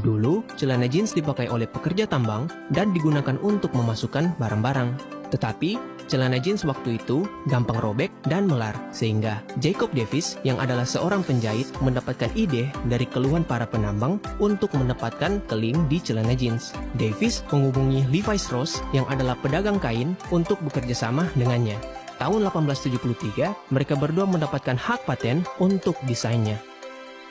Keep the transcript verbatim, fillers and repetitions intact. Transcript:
Dulu, celana jeans dipakai oleh pekerja tambang dan digunakan untuk memasukkan barang-barang. Tetapi, celana jeans waktu itu gampang robek dan melar, sehingga Jacob Davis yang adalah seorang penjahit mendapatkan ide dari keluhan para penambang untuk menempatkan keling di celana jeans. Davis menghubungi Levi Strauss yang adalah pedagang kain untuk bekerja sama dengannya. Tahun delapan belas tujuh puluh tiga, mereka berdua mendapatkan hak paten untuk desainnya.